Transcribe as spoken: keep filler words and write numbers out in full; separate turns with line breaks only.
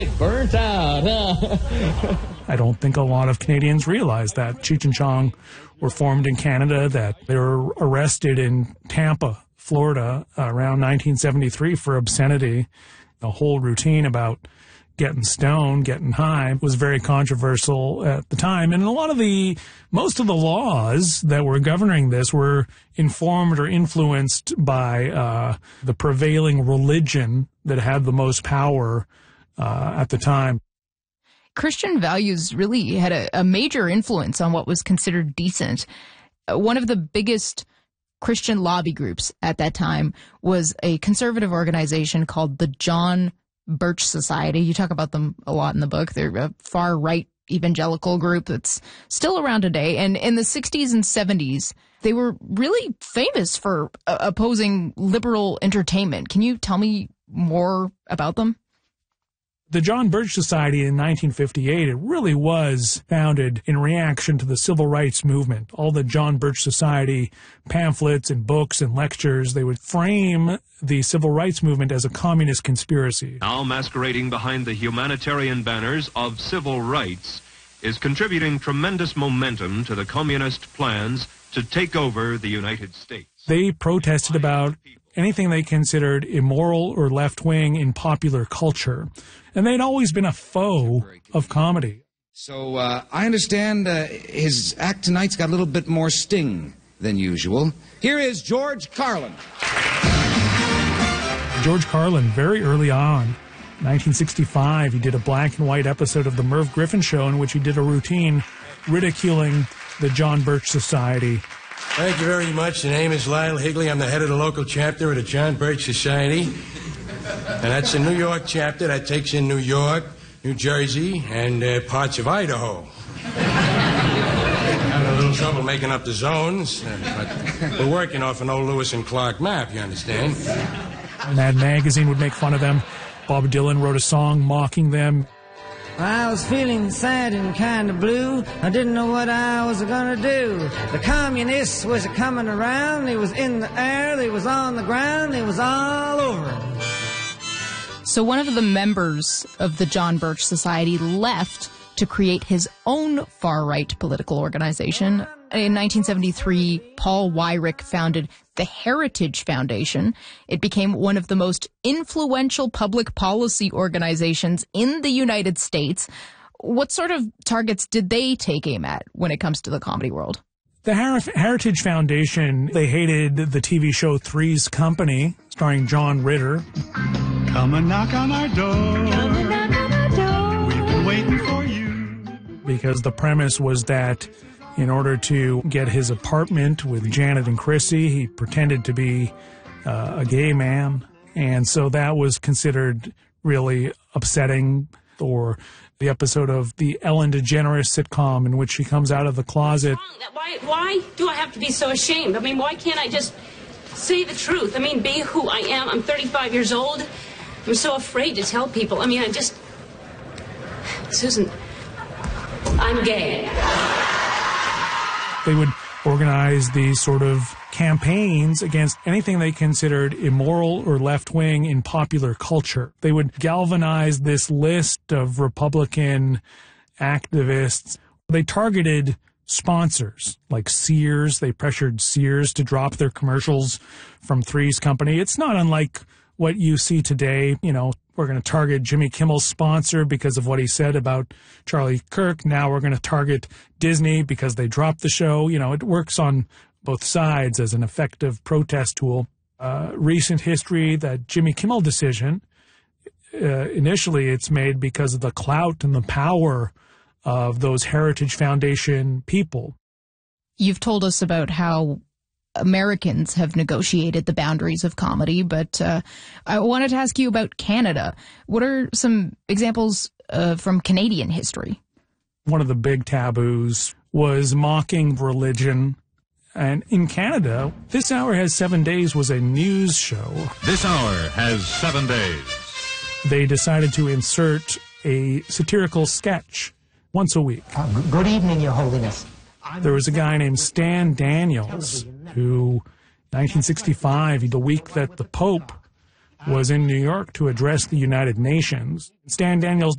Burnt out, huh?
I don't think a lot of Canadians realize that Cheech and Chong were formed in Canada, that they were arrested in Tampa, Florida, uh, around nineteen seventy-three for obscenity. The whole routine about getting stoned, getting high was very controversial at the time. And a lot of the, most of the laws that were governing this were informed or influenced by uh, the prevailing religion that had the most power uh, at the time.
Christian values really had a, a major influence on what was considered decent. One of the biggest Christian lobby groups at that time was a conservative organization called the John Birch Society. You talk about them a lot in the book. They're a far-right evangelical group that's still around today. And in the sixties and seventies, they were really famous for uh, opposing liberal entertainment. Can you tell me more about them?
The John Birch Society in nineteen fifty-eight, it really was founded in reaction to the civil rights movement. All the John Birch Society pamphlets and books and lectures, they would frame the civil rights movement as a communist conspiracy.
Now masquerading behind the humanitarian banners of civil rights is contributing tremendous momentum to the communist plans to take over the United States.
They protested about anything they considered immoral or left-wing in popular culture. And they'd always been a foe of comedy.
So uh, I understand uh, his act tonight's got a little bit more sting than usual. Here is George Carlin.
George Carlin, very early on, nineteen sixty-five, he did a black and white episode of The Merv Griffin Show in which he did a routine ridiculing the John Birch Society.
Thank you very much. The name is Lyle Higley. I'm the head of the local chapter of the John Birch Society. And that's the New York chapter that takes in New York, New Jersey, and uh, parts of Idaho. Having a little trouble making up the zones, uh, but we're working off an old Lewis and Clark map, you understand?
And that magazine would make fun of them. Bob Dylan wrote a song mocking them.
I was feeling sad and kind of blue. I didn't know what I was going to do. The communists was coming around. They was in the air. They was on the ground. They was all over.
So one of the members of the John Birch Society left to create his own far-right political organization. In nineteen seventy-three, Paul Weyrich founded the Heritage Foundation. It became one of the most influential public policy organizations in the United States. What sort of targets did they take aim at when it comes to the comedy world?
The Her- Heritage Foundation, they hated the T V show Three's Company, starring John Ritter.
Come and knock on our door. Come and knock on our door. We've been waiting for you.
Because the premise was that in order to get his apartment with Janet and Chrissy, he pretended to be uh, a gay man. And so that was considered really upsetting. Or the episode of the Ellen DeGeneres sitcom in which she comes out of the closet.
Why, why do I have to be so ashamed? I mean, why can't I just say the truth? I mean, be who I am. I'm thirty-five years old. I'm so afraid to tell people. I mean, I just... Susan, I'm gay.
They would organize these sort of campaigns against anything they considered immoral or left-wing in popular culture. They would galvanize this list of Republican activists. They targeted sponsors like Sears. They pressured Sears to drop their commercials from Three's Company. It's not unlike what you see today. You know, we're going to target Jimmy Kimmel's sponsor because of what he said about Charlie Kirk. Now we're going to target Disney because they dropped the show. You know, it works on both sides as an effective protest tool. Uh, recent history, that Jimmy Kimmel decision, uh, initially it's made because of the clout and the power of those Heritage Foundation people.
You've told us about how Americans have negotiated the boundaries of comedy, but uh, I wanted to ask you about Canada. What are some examples uh, from Canadian history?
One of the big taboos was mocking religion. And in Canada, This Hour Has Seven Days was a news show.
This Hour Has Seven Days.
They decided to insert a satirical sketch once a week.
Uh, g- good evening, Your Holiness.
There was a guy named Stan Daniels who, nineteen sixty-five, the week that the Pope was in New York to address the United Nations, Stan Daniels